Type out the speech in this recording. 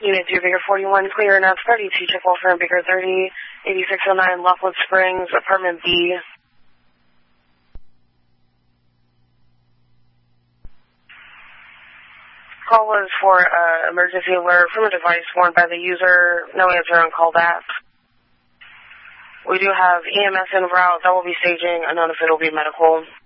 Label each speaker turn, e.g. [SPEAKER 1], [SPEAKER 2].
[SPEAKER 1] Unit 2, Baker 41, clear and that's 32, check well for Baker 30, 8609, Lockwood Springs, apartment B. Call was for emergency alert from a device worn by the user. No answer on call back. We do have EMS en route that will be staging. Unknown if it will be medical.